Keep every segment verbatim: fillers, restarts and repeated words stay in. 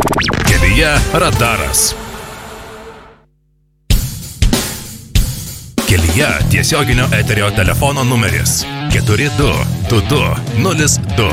Kelyje radaras. Kelyje tiesioginio eterio telefono numeris keturi du du du nulis du.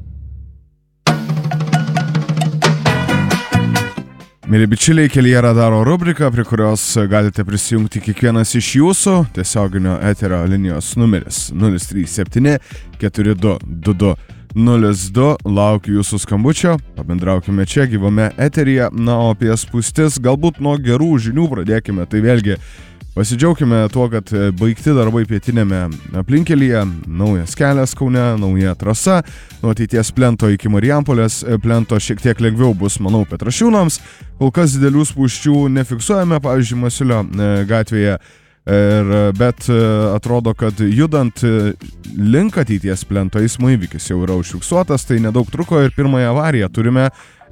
Mėly bičiuliai, Kelyje radaro rubrika, prie kurios galite prisijungti kiekvienas iš jūsų. Tiesioginio eterio linijos numeris nulis trys septyni keturi du du du nulis du. Laukiu jūsų skambučio, pabendraukime čia gyvame eteryje. Na, o apie spūstis galbūt nuo gerų žinių pradėkime. Tai vėlgi pasidžiaukime tuo, kad baigti darbai pietinėme aplinkelyje, naujas kelias Kaune, nauja trasa, nuo ateities plento iki Marijampolės, plento šiek tiek lengviau bus, manau, Petrašiūnams, kol kas didelių spūsčių nefiksuojame, pavyzdžiui, Masiulio gatvėje, ir, bet atrodo, kad judant link ateities plento eismo įvykis jau yra užfiksuotas, tai nedaug truko ir pirmąją avariją turime.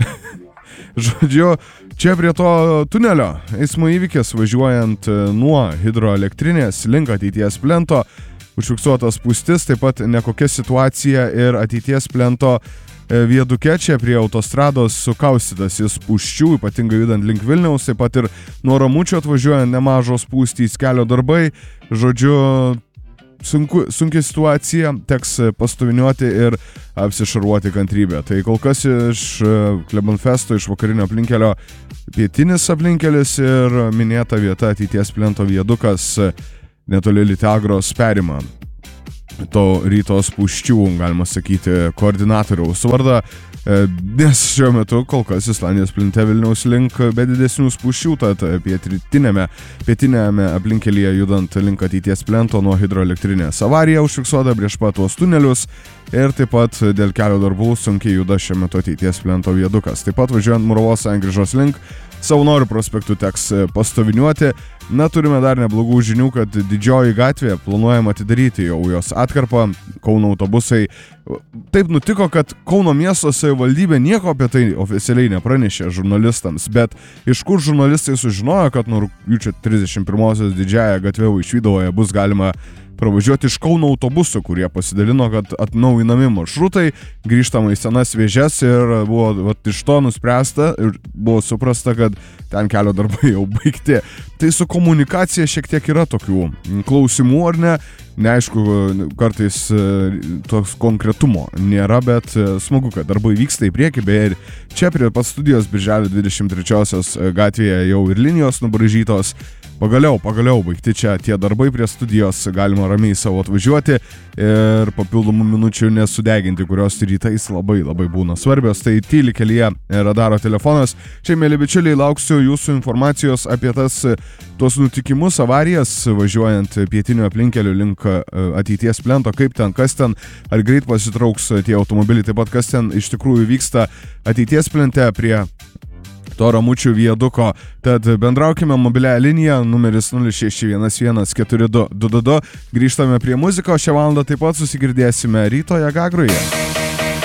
Žodžiu, čia prie to tunelio eismo įvykis važiuojant nuo hidroelektrinės link ateities plento, užfiksuotas spūstis, taip pat nekokia situacija ir ateities plento viaduke čia prie autostrados sukaustytas jis spūsčių, ypatingai judant link Vilniaus, taip pat ir nuo Ramučio atvažiuojant nemažos spūstys, kelio darbai, žodžiu, Sunku, sunki situacija, teks pastoviniuoti ir apsišarvuoti kantrybę. Tai kol kas iš Klebanfesto, iš vakarinio aplinkelio pietinis aplinkelis ir minėta vieta ateities plento viadukas netoli Litagros perima to ryto spūsčių, galima sakyti, koordinatoriaus vardą, nes šiuo metu kol kas Islandijos plente Vilniaus link be didesnių spūsčių, tad pietrytinėme, pietinėme aplinkelyje judant link ateities plento nuo hidroelektrinės avarija užfiksuota prieš pat tuos tunelius ir taip pat dėl kelio darbų sunkiai juda šiuo metu ateities plento viadukas. Taip pat važiuojant Muravos sankryžos link Savanorių prospektų teks pastoviniuoti. Na, turime dar neblogų žinių, kad Didžioji gatvė planuojama atidaryti jau jos atkarpą, Kauno autobusai. Taip nutiko, kad Kauno miesto savivaldybė nieko apie tai oficialiai nepranešė žurnalistams, bet iš kur žurnalistai sužinojo, kad nuo rugpjūčio trisdešimt pirmosios Didžiąją gatvę Vaišvydovoje bus galima pravažiuoti iš Kauno autobusų, kurie pasidalino, kad atnaujinami maršrutai, grįžtama į senas vėžes ir buvo vat, iš to nuspręsta ir buvo suprasta, kad ten kelio darbai jau baigti. Tai su komunikacija šiek tiek yra tokių klausimų, ar ne? Neaišku, kartais toks konkretumo nėra, bet smagu, kad darbai vyksta į priekį, beje, ir čia prie pat studijos birželio dvidešimt trečiosios gatvėje jau ir linijos nubražytos. Pagaliau, pagaliau baigti čia tie darbai prie studijos, galima ramiai savo atvažiuoti ir papildomų minučių nesudeginti, kurios rytais labai labai būna svarbios. Tai tyli Kelyje radaro telefonas. Čia, mėly bičiuliai, lauksiu jūsų informacijos apie tas tuos nutikimus, avarijas, važiuojant pietiniu aplinkeliu link ateities plento, kaip ten, kas ten, ar greit pasitrauks tie automobiliai, taip pat kas ten iš tikrųjų vyksta ateities plente prie to Ramučių viaduko. Tad bendraukime mobiliąją liniją numeris nulis šeši vienas vienas keturi du du du du. Grįžtame prie muzikos, šią valandą taip pat susigirdėsime Ryto Jagagroje.